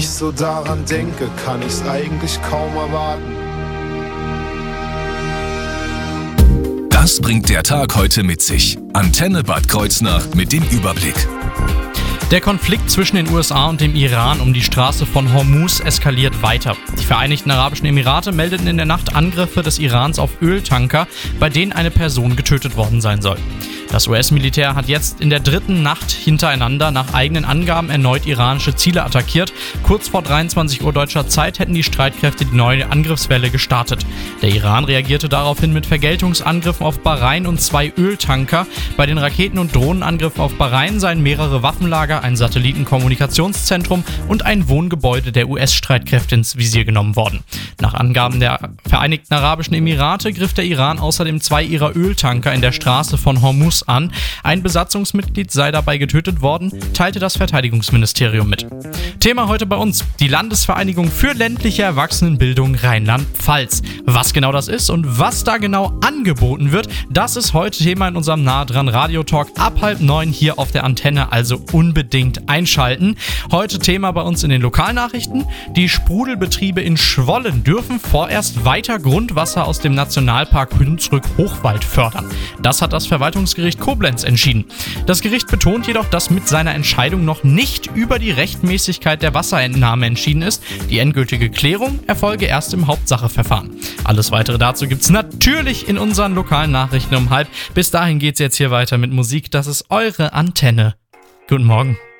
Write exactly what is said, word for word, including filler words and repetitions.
ich so daran denke, kann ich's eigentlich kaum erwarten. Das bringt der Tag heute mit sich. Antenne Bad Kreuznach mit dem Überblick. Der Konflikt zwischen den U S A und dem Iran um die Straße von Hormuz eskaliert weiter. Die Vereinigten Arabischen Emirate meldeten in der Nacht Angriffe des Irans auf Öltanker, bei denen eine Person getötet worden sein soll. Das U S-Militär hat jetzt in der dritten Nacht hintereinander nach eigenen Angaben erneut iranische Ziele attackiert. Kurz vor dreiundzwanzig Uhr deutscher Zeit hätten die Streitkräfte die neue Angriffswelle gestartet. Der Iran reagierte daraufhin mit Vergeltungsangriffen auf Bahrain und zwei Öltanker. Bei den Raketen- und Drohnenangriffen auf Bahrain seien mehrere Waffenlager, ein Satellitenkommunikationszentrum und ein Wohngebäude der U S-Streitkräfte ins Visier genommen worden. Nach Angaben der Vereinigten Arabischen Emirate griff der Iran außerdem zwei ihrer Öltanker in der Straße von Hormuz an. Ein Besatzungsmitglied sei dabei getötet worden, teilte das Verteidigungsministerium mit. Thema heute bei uns: die Landesvereinigung für ländliche Erwachsenenbildung Rheinland-Pfalz. Was genau das ist und was da genau angeboten wird, das ist heute Thema in unserem Nah dran Radio-Talk ab halb neun hier auf der Antenne, also unbedingt einschalten. Heute Thema bei uns in den Lokalnachrichten: die Sprudelbetriebe in Schwollen dürfen vorerst weiter Grundwasser aus dem Nationalpark Hunsrück-Hochwald fördern. Das hat das Verwaltungsgericht Koblenz entschieden. Das Gericht betont jedoch, dass mit seiner Entscheidung noch nicht über die Rechtmäßigkeit der Wasserentnahme entschieden ist. Die endgültige Klärung erfolge erst im Hauptsacheverfahren. Alles weitere dazu gibt's natürlich in unseren lokalen Nachrichten um halb. Bis dahin geht's jetzt hier weiter mit Musik. Das ist eure Antenne. Guten Morgen.